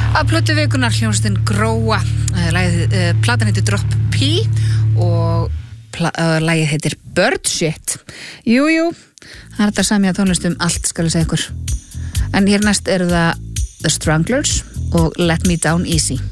Að plötu vikunar hljómsveitin Gróa, platan heitir Drop P og lagið heitir Bird Shit. Jú, það er þetta samið að tónlistum allt, skal ég segja ykkur. En hér næst eru það The Stranglers og Let Me Down Easy.